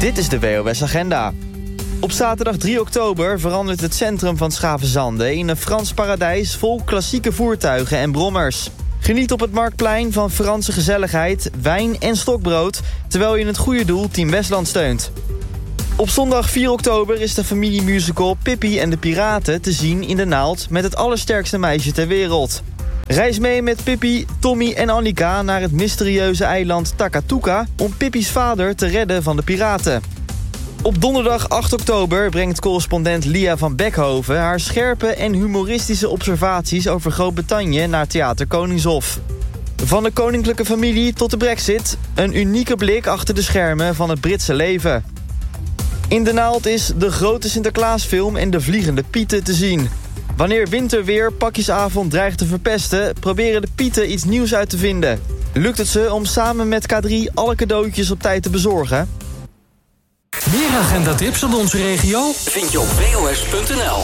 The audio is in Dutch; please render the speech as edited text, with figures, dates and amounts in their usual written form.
Dit is de WOS Agenda. Op zaterdag 3 oktober verandert het centrum van Schavenzande in een Frans paradijs vol klassieke voertuigen en brommers. Geniet op het Marktplein van Franse gezelligheid, wijn en stokbrood, terwijl je het goede doel Team Westland steunt. Op zondag 4 oktober is de familiemusical Pippi en de Piraten te zien in de Naald met het allersterkste meisje ter wereld. Reis mee met Pippi, Tommy en Annika naar het mysterieuze eiland Takatuka om Pippi's vader te redden van de piraten. Op donderdag 8 oktober brengt correspondent Lia van Beckhoven haar scherpe en humoristische observaties over Groot-Brittannië naar Theater Koningshof. Van de koninklijke familie tot de Brexit, een unieke blik achter de schermen van het Britse leven. In de Naald is de grote Sinterklaasfilm en de Vliegende Pieten te zien. Wanneer winterweer pakjesavond dreigt te verpesten, proberen de Pieten iets nieuws uit te vinden. Lukt het ze om samen met K3 alle cadeautjes op tijd te bezorgen? Meer agendatips uit onze regio vind je op wos.nl.